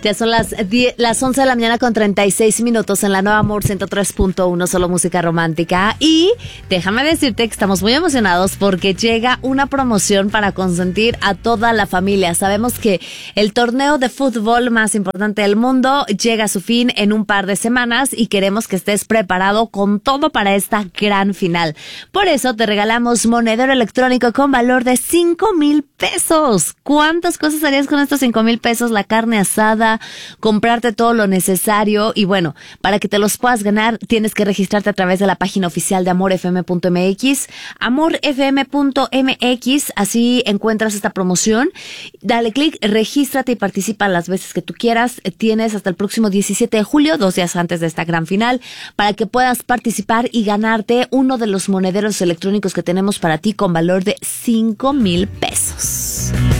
Ya son las 11 de la mañana con 36 minutos en la Nueva Amor 103.1, solo música romántica. Y déjame decirte que estamos muy emocionados porque llega una promoción para consentir a toda la familia. Sabemos que el torneo de fútbol más importante del mundo llega a su fin en un par de semanas y queremos que estés preparado con todo para esta gran final. Por eso te regalamos monedero electrónico con valor de 5,000 pesos. ¿Cuántas cosas harías con estos 5,000 pesos? La carne asada, comprarte todo lo necesario y bueno, para que te los puedas ganar tienes que registrarte a través de la página oficial de amorfm.mx, amorfm.mx, así encuentras esta promoción. Dale clic, regístrate y participa las veces que tú quieras. Tienes hasta el próximo 17 de julio, 2 días antes de esta gran final, para que puedas participar y ganarte uno de los monederos electrónicos que tenemos para ti con valor de 5,000 pesos.